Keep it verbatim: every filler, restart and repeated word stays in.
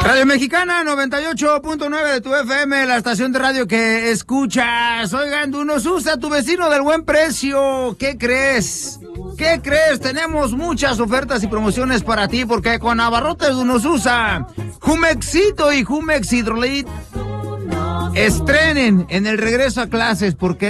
Radio Mexicana noventa y ocho punto nueve de tu F M, la estación de radio que escuchas. Oigan, Unosusa, tu vecino del buen precio. ¿Qué crees? ¿Qué crees? Tenemos muchas ofertas y promociones para ti, porque con abarrotes de Unosusa, Jumexito y Jumex Hidrolit estrenen en el regreso a clases, porque